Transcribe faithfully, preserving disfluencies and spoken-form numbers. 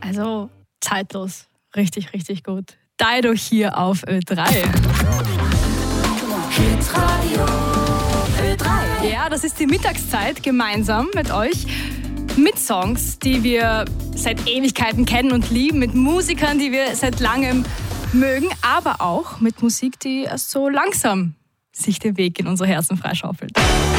Also zeitlos. Richtig, richtig gut. Dido hier auf Ö drei. Hitradio Ö drei. Ja, das ist die Mittagszeit gemeinsam mit euch. Mit Songs, die wir seit Ewigkeiten kennen und lieben. Mit Musikern, die wir seit langem mögen. Aber auch mit Musik, die erst so langsam sich den Weg in unsere Herzen freischaufelt.